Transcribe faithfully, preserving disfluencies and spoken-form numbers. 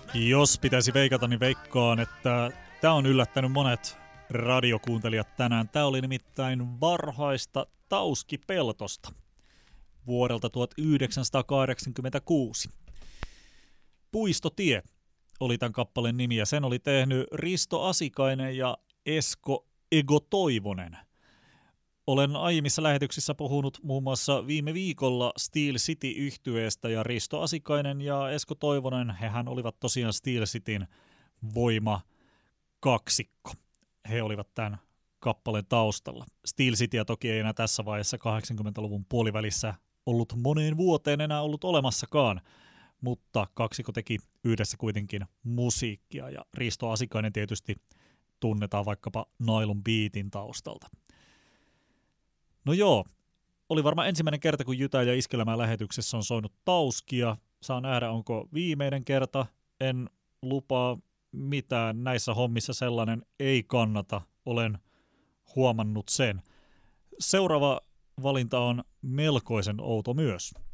Jos pitäisi veikata, niin veikkaan, että tämä on yllättänyt monet radiokuuntelijat tänään. Tämä oli nimittäin varhaista Tauski-Peltosta vuodelta tuhatyhdeksänsataakahdeksankymmentäkuusi. Puistotie oli tämän kappaleen nimi ja sen oli tehnyt Risto Asikainen ja Esko Ego Toivonen. Olen aiemmissa lähetyksissä puhunut muun muassa viime viikolla Steel City-yhtyeestä ja Risto Asikainen ja Esko Toivonen, hehän olivat tosiaan Steel Cityn voima kaksikko. He olivat tämän kappaleen taustalla. Steel Cityä toki ei enää tässä vaiheessa kahdeksankymmentäluvun puolivälissä ollut moneen vuoteen enää ollut olemassakaan, mutta kaksikko teki yhdessä kuitenkin musiikkia ja Risto Asikainen tietysti tunnetaan vaikkapa Nylon Beatin taustalta. No joo, oli varmaan ensimmäinen kerta, kun Jytä ja Iskelmää lähetyksessä on soinut Tauskia. Saan nähdä, onko viimeinen kerta. En lupaa mitään näissä hommissa, sellainen ei kannata. Olen huomannut sen. Seuraava valinta on melkoisen outo myös.